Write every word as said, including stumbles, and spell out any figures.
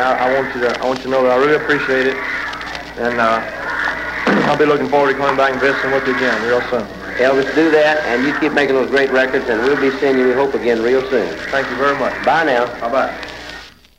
I, I want you to I want you to know that I really appreciate it, and uh, I'll be looking forward to coming back and visiting with you again real soon. Elvis, do that, and you keep making those great records, and we'll be seeing you, we hope, again real soon. Thank you very much. Bye now. Bye-bye.